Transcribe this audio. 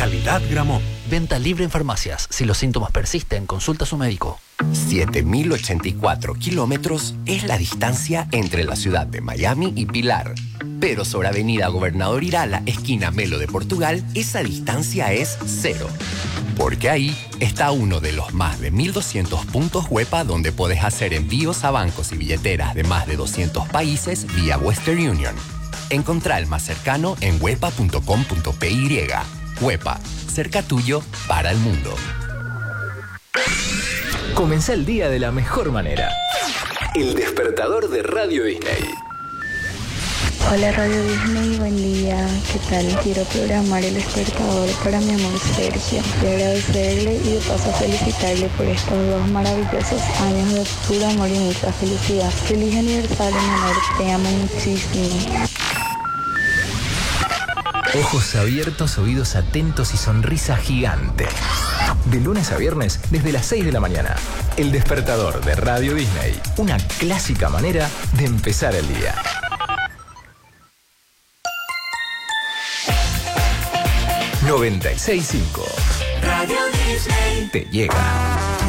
Calidad Gramont. Venta libre en farmacias. Si los síntomas persisten, consulta a su médico. 7.084 kilómetros es la distancia entre la ciudad de Miami y Pilar. Pero sobre Avenida Gobernador Irala, esquina Melo de Portugal, esa distancia es cero. Porque ahí está uno de los más de 1.200 puntos Huepa donde puedes hacer envíos a bancos y billeteras de más de 200 países vía Western Union. Encontrá el más cercano en huepa.com.py. Huepa, cerca tuyo para el mundo. Comenzá el día de la mejor manera. El despertador de Radio Disney. Hola Radio Disney, buen día. ¿Qué tal? Quiero programar el despertador para mi amor Sergio y agradecerle y de paso felicitarle por estos 2 maravillosos años de puro amor y mucha felicidad. Feliz aniversario, mi amor. Te amo muchísimo. Ojos abiertos, oídos atentos y sonrisa gigante. De lunes a viernes, desde las 6 de la mañana. El despertador de Radio Disney. Una clásica manera de empezar el día. ...96.5 Radio Disney te llega.